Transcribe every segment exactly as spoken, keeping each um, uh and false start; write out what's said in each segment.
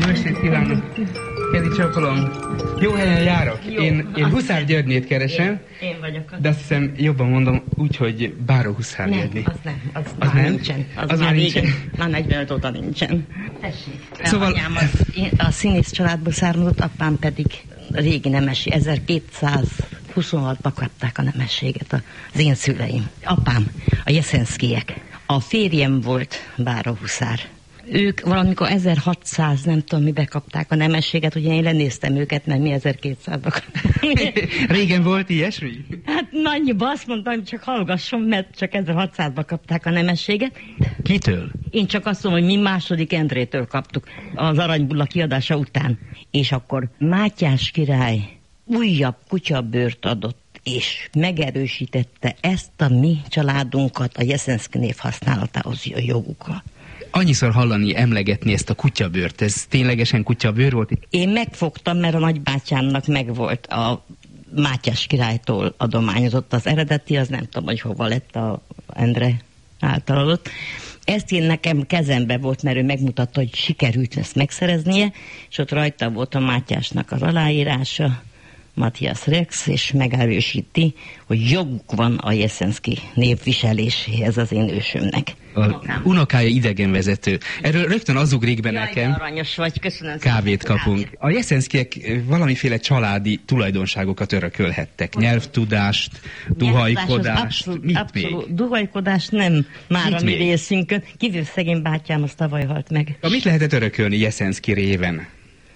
Jó estét kívánok! Kedi csókolom! Jó helyen járok. Jó, én, én Huszár Györgyét keresem. Én, én vagyok. Az. De azt hiszem jobban mondom úgy, hogy Báró Huszár György. Nem, az nem. Az, az már nem? nincsen. Az, az már, már nincsen. nincsen. Már negyvenöt óta nincsen. Tessék. Szóval... Anyám az, én, a színész családból származott, apám pedig régi nemesi. ezerkétszázhuszonhatban kapták a nemességet az én szüleim. Apám, a Jeszenszkijek. A férjem volt Báró Huszár. Ők valamikor ezerhatszáz, nem tudom, mibe kapták a nemességet, ugye én lenéztem őket, mert mi ezerkétszázba kapták. Régen volt ilyesmi? Hát nagyjából azt mondtam, csak hallgasson, mert csak ezerhatszázba kapták a nemességet. Kitől? Én csak azt mondom, hogy mi második Endrétől kaptuk az Aranybulla kiadása után. És akkor Mátyás király újabb kutyabőrt adott, és megerősítette ezt a mi családunkat a Jeszenszki név használatához jogukkal. Annyiszor hallani, emlegetni ezt a kutyabőrt, ez ténylegesen kutyabőr volt? Én megfogtam, mert a nagybátyámnak megvolt a Mátyás királytól adományozott az eredeti, az nem tudom, hogy hova lett a Endre által adott. Ezt én nekem kezembe volt, mert ő megmutatta, hogy sikerült ezt megszereznie, és ott rajta volt a Mátyásnak az aláírása, Matthias Rex, és megerősíti, hogy joguk van a Jeszenszki név viseléséhez az én ősömnek. A unokája idegenvezető. Erről rögtön az ugrik be nekem. Jaj, aranyos vagy, köszönöm. Kávét kapunk. A Jeszenszkijek valamiféle családi tulajdonságokat örökölhettek. Nyelvtudást, duhajkodást, abszolút, mit abszolút. még? Duhajkodást nem már Mit a mi még? részünkön. Kívül szegény bátyám, az tavaly halt meg. A mit lehetett örökölni Jeszenszki réven?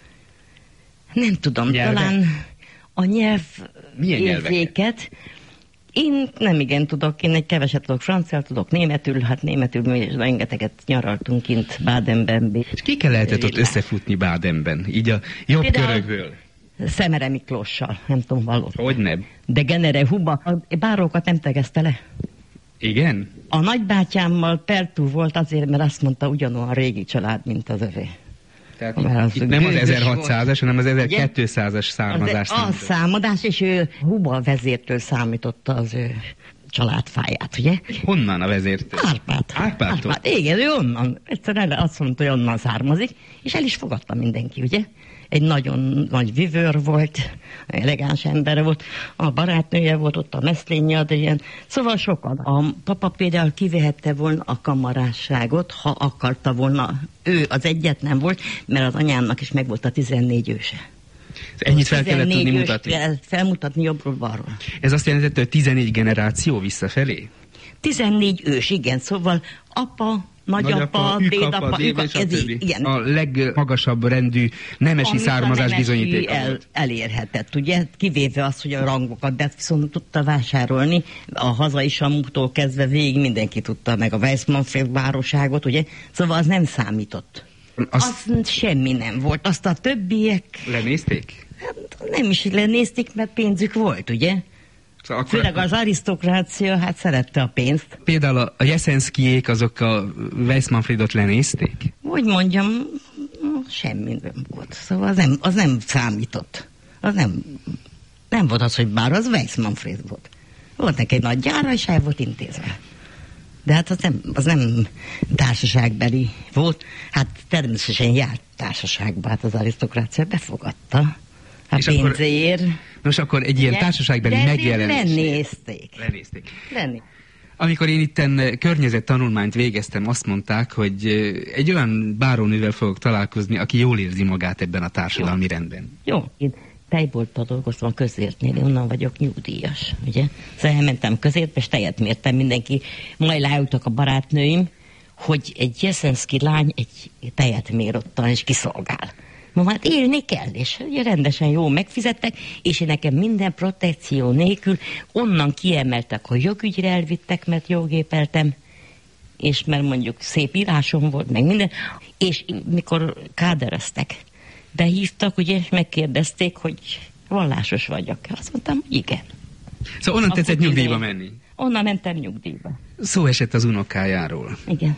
Nem tudom, Nyelve? talán a nyelv Milyen érzéket. Én nem igen tudok, én egy keveset tudok franciát, tudok németül, hát németül mi is rengeteget nyaraltunk kint Bádenben. És kikkel lehetett ott összefutni Bádenben? Így a jobb Például körökből? Szemere Miklóssal, nem tudom valóban. Hogy nem? De Genere Huba, a bárókat nem tegezte le. Igen? A nagybátyámmal pertú volt azért, mert azt mondta, ugyanolyan régi család, mint az övé. Tehát Az itt nem az bőgös ezerhatszázas, hanem az Ugye? ezerkétszázas származást. Az, az számadás, és ő Huba vezértől számította az ő családfáját, ugye? Honnan a vezértől? Árpád. Árpádtól? Árpád. Igen, ő onnan. Egyszerűen azt mondta, hogy onnan származik, és el is fogadta mindenki, ugye? Egy nagyon nagy vivőr volt, elegáns ember volt, a barátnője volt ott, a Meszlényi Adrien, szóval sokan. A papa például kivehette volna a kamarásságot, ha akarta volna. Ő az egyet nem volt, mert az anyámnak is megvolt a tizennégy őse. Ennyit fel kellett tudni mutatni. Fel, felmutatni jobbról balról. Ez azt jelenti, hogy tizennégy generáció visszafelé? tizennégy ős, igen, szóval apa, nagyapa, dédapa, dédapa, ez így, igen. A legmagasabb rendű nemesi Amit származás a bizonyítéka el, volt. elérhetett, ugye? Kivéve azt, hogy a rangokat, de viszont tudta vásárolni, a hazai samútól kezdve végig mindenki tudta, meg a Weissmanfréd báróságot, ugye? Szóval az nem számított. Azt Az semmi nem volt. Azt a többiek lenézték? hát nem is lenézték, mert pénzük volt, ugye? Szóval akkor Főleg az arisztokrácia, hát szerette a pénzt. például a, a Jeszenszkijék azok a Weissmanfrédot lenézték? Hogy mondjam, semmi nem volt. Szóval az nem, az nem számított. Az nem, nem volt az, hogy bár az Weissmanfréd volt. Volt neki egy nagy gyára, és el volt intézve. De hát az nem, az nem társaságbeli volt. Hát természetesen járt társaságba, hát az arisztokrácia befogadta. Hát pénzéért. Akkor, nos, akkor egy ilyen társaságbeli de megjelenés. lenézték. Lenézték. Lenni. Amikor én itten környezettanulmányt végeztem, azt mondták, hogy egy olyan bárónővel fogok találkozni, aki jól érzi magát ebben a társadalmi rendben. Jó, én tejbolttal dolgoztam a közértnél, én onnan vagyok nyugdíjas, ugye? Szóval elmentem közértbe, és tejet mértem mindenki. Majd leültek a barátnőim, hogy egy Jeszenszki lány egy tejet mér ottan, és kiszolgál. Ma hát élni kell, és ugye rendesen jó megfizettek, és én nekem minden protekció nélkül onnan kiemeltek, hogy jogügyre elvittek, mert joggépeltem, és mert mondjuk szép írásom volt, meg minden, és mikor kádereztek, behívtak, ugye, és megkérdezték, hogy vallásos vagyok. Azt mondtam, igen. Szóval onnan tetszett Akkor nyugdíjba én- menni? Onnan mentem nyugdíjba. Szó esett az unokájáról. Igen.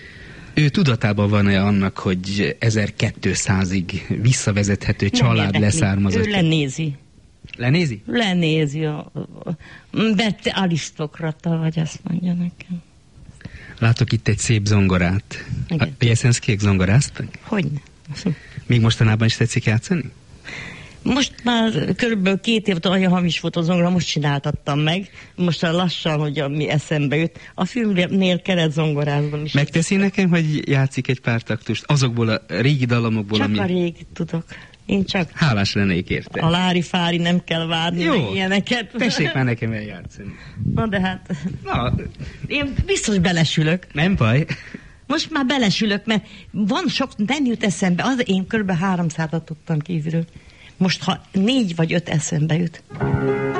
Ő tudatában van-e annak, hogy ezerkétszázig visszavezethető Nem család érdekli. leszármazott? Ő lenézi. Lenézi? Lenézi a... a- mert te arisztokrata vagy, azt mondja nekem. Látok itt egy szép zongorát. Igen. A Jeszenszkijék zongoráztak? Hogyne? Még mostanában is tetszik játszani? Most már körülbelül két év olyan hamis volt a zongora, most csináltattam meg. Most lassan, hogy ami eszembe jut. A filmnél keretzongorázban is. Megteszi nekem, hogy játszik egy pár taktust azokból a régi dallamokból, csak ami... a régi tudok. Én csak... Hálás lennék érte. A lári-fári nem kell várni, jó, meg ilyeneket. Tessék már nekem eljátszani. Na de hát... Na. Én biztos belesülök. Nem baj. Most már belesülök, mert van sok, nem jut eszembe. Az én kb. háromszázat tudtam kívülről. Most ha négy vagy öt eszembe jut.